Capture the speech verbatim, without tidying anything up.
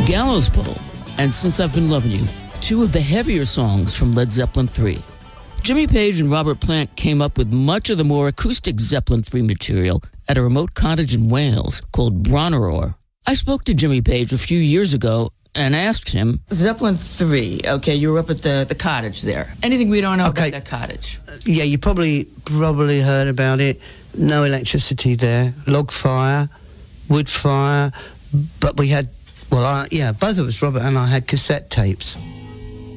Gallows Pole, and Since I've Been Loving You, two of the heavier songs from Led Zeppelin three. Jimmy Page and Robert Plant came up with much of the more acoustic Zeppelin three material at a remote cottage in Wales called Bronneror. I spoke to Jimmy Page a few years ago and asked him, Zeppelin three, okay, you were up at the, the cottage there. Anything we don't know okay. about that cottage? Yeah, you probably probably heard about it. No electricity there, log fire, wood fire, but we had, well, I, yeah, both of us, Robert and I, had cassette tapes.